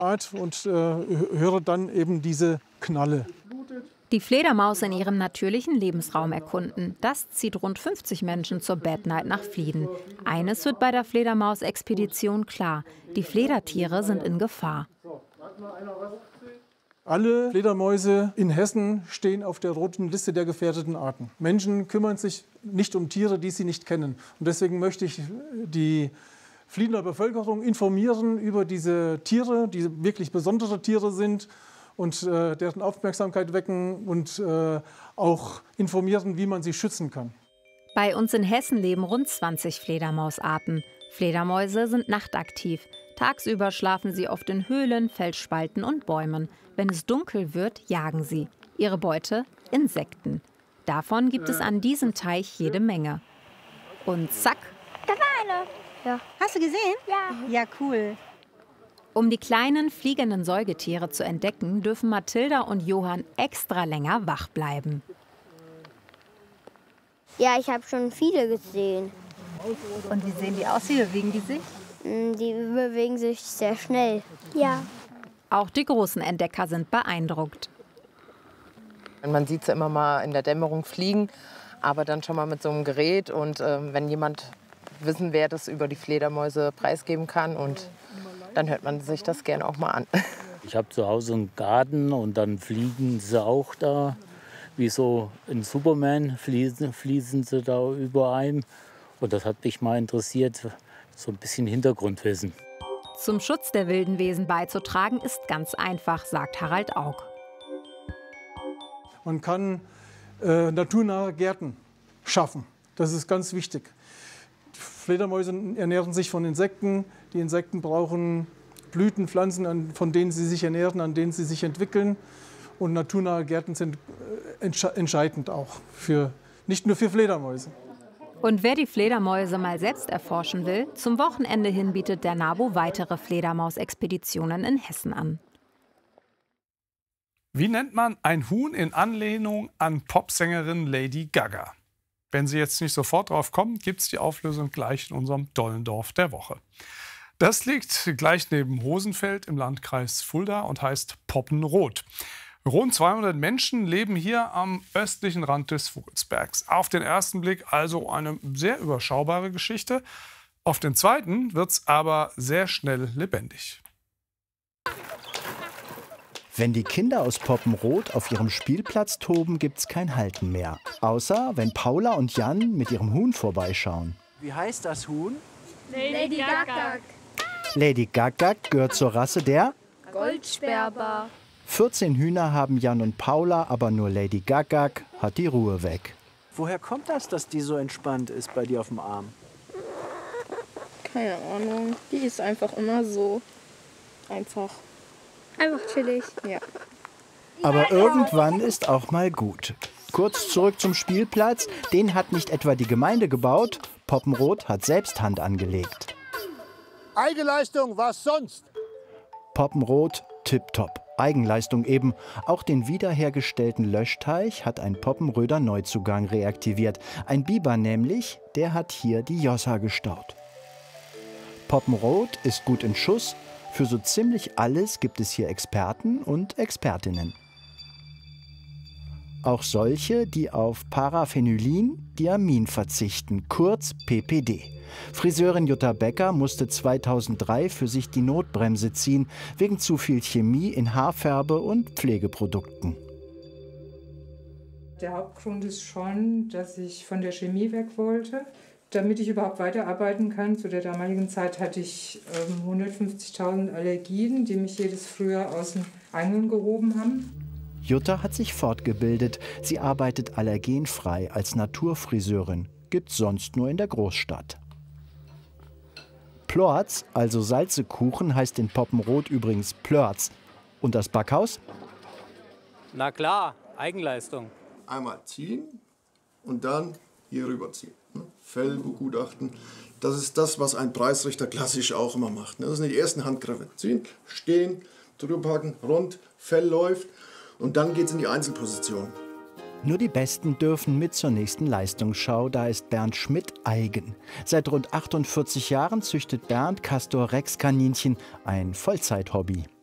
Art und höre dann eben diese Knalle. Die Fledermaus in ihrem natürlichen Lebensraum erkunden. Das zieht rund 50 Menschen zur Bad Night nach Flieden. Eines wird bei der Fledermaus-Expedition klar: Die Fledertiere sind in Gefahr. Alle Fledermäuse in Hessen stehen auf der roten Liste der gefährdeten Arten. Menschen kümmern sich nicht um Tiere, die sie nicht kennen. Und deswegen möchte ich die Fliedender Bevölkerung informieren über diese Tiere, die wirklich besondere Tiere sind, und deren Aufmerksamkeit wecken und auch informieren, wie man sie schützen kann. Bei uns in Hessen leben rund 20 Fledermausarten. Fledermäuse sind nachtaktiv. Tagsüber schlafen sie oft in Höhlen, Felsspalten und Bäumen. Wenn es dunkel wird, jagen sie. Ihre Beute? Insekten. Davon gibt es an diesem Teich jede Menge. Und zack! Da war eine. Ja. Hast du gesehen? Ja. Ja, cool. Um die kleinen fliegenden Säugetiere zu entdecken, dürfen Mathilda und Johann extra länger wach bleiben. Ja, ich habe schon viele gesehen. Und wie sehen die aus? Wie bewegen die sich? Die bewegen sich sehr schnell. Ja. Auch die großen Entdecker sind beeindruckt. Man sieht sie immer mal in der Dämmerung fliegen, aber dann schon mal mit so einem Gerät. Und wenn jemand Wissenwertes über die Fledermäuse preisgeben kann, und dann hört man sich das gerne auch mal an. Ich habe zu Hause einen Garten und dann fliegen sie auch da. Wie so ein Superman fließen sie da über einem. Und das hat mich mal interessiert, so ein bisschen Hintergrundwissen. Zum Schutz der wilden Wesen beizutragen, ist ganz einfach, sagt Harald Aug. Man kann naturnahe Gärten schaffen. Das ist ganz wichtig. Fledermäuse ernähren sich von Insekten. Die Insekten brauchen Blüten, Pflanzen, von denen sie sich ernähren, an denen sie sich entwickeln. Und naturnahe Gärten sind entscheidend auch, nicht nur für Fledermäuse. Und wer die Fledermäuse mal selbst erforschen will, zum Wochenende hin bietet der NABU weitere Fledermausexpeditionen in Hessen an. Wie nennt man ein Huhn in Anlehnung an Popsängerin Lady Gaga? Wenn Sie jetzt nicht sofort drauf kommen, gibt es die Auflösung gleich in unserem Dollendorf der Woche. Das liegt gleich neben Hosenfeld im Landkreis Fulda und heißt Poppenrot. Rund 200 Menschen leben hier am östlichen Rand des Vogelsbergs. Auf den ersten Blick also eine sehr überschaubare Geschichte. Auf den zweiten wird es aber sehr schnell lebendig. Wenn die Kinder aus Poppenrot auf ihrem Spielplatz toben, gibt's kein Halten mehr. Außer wenn Paula und Jan mit ihrem Huhn vorbeischauen. Wie heißt das Huhn? Lady Gaga. Lady Gaga gehört zur Rasse der Goldsperber. 14 Hühner haben Jan und Paula, aber nur Lady Gaga hat die Ruhe weg. Woher kommt das, dass die so entspannt ist bei dir auf dem Arm? Keine Ahnung. Die ist einfach immer so. Einfach chillig. Ja. Aber irgendwann ist auch mal gut. Kurz zurück zum Spielplatz. Den hat nicht etwa die Gemeinde gebaut. Poppenrot hat selbst Hand angelegt. Eigenleistung, was sonst? Poppenrot, tipptopp. Eigenleistung eben. Auch den wiederhergestellten Löschteich hat ein Poppenröder Neuzugang reaktiviert. Ein Biber nämlich, der hat hier die Jossa gestaut. Poppenrot ist gut in Schuss. Für so ziemlich alles gibt es hier Experten und Expertinnen. Auch solche, die auf Paraphenylin-Diamin verzichten, kurz PPD. Friseurin Jutta Becker musste 2003 für sich die Notbremse ziehen, wegen zu viel Chemie in Haarfarbe und Pflegeprodukten. Der Hauptgrund ist schon, dass ich von der Chemie weg wollte, damit ich überhaupt weiterarbeiten kann. Zu der damaligen Zeit hatte ich 150.000 Allergien, die mich jedes Frühjahr aus dem Angeln gehoben haben. Jutta hat sich fortgebildet. Sie arbeitet allergenfrei als Naturfriseurin. Gibt's sonst nur in der Großstadt. Plorz, also Salzekuchen, heißt in Poppenrot übrigens Plörz. Und das Backhaus? Na klar, Eigenleistung. Einmal ziehen und dann hier rüberziehen. Fell begutachten. Das ist das, was ein Preisrichter klassisch auch immer macht. Das sind die ersten Handgriffe. Ziehen, stehen, drüber packen, rund, Fell läuft und dann geht es in die Einzelposition. Nur die Besten dürfen mit zur nächsten Leistungsschau. Da ist Bernd Schmidt eigen. Seit rund 48 Jahren züchtet Bernd Castor-Rex-Kaninchen, ein Vollzeithobby.